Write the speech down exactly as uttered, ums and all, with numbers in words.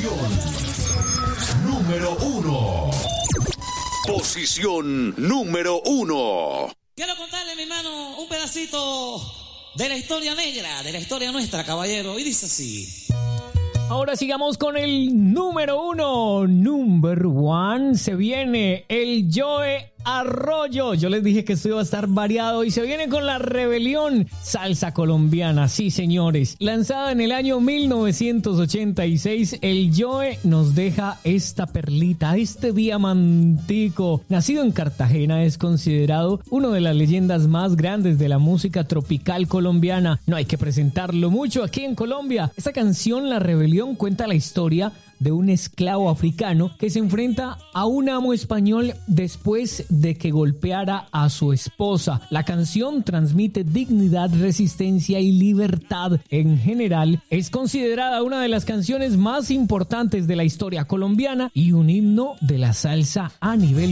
Posición número uno. Posición número uno. Quiero contarle, mi hermano, un pedacito de la historia negra, de la historia nuestra, caballero. Y dice así. Ahora sigamos con el número uno. Number one. Se viene el Joe Arroyo. Yo les dije que esto iba a estar variado y se viene con la Rebelión, salsa colombiana. Sí, señores. Lanzada en el año mil novecientos ochenta y seis, el Joe nos deja esta perlita, este diamantico. Nacido en Cartagena, es considerado una de las leyendas más grandes de la música tropical colombiana. No hay que presentarlo mucho aquí en Colombia. Esta canción, La Rebelión, cuenta la historia de un esclavo africano que se enfrenta a un amo español después de que golpeara a su esposa. La canción transmite dignidad, resistencia y libertad. En general, es considerada una de las canciones más importantes de la historia colombiana y un himno de la salsa a nivel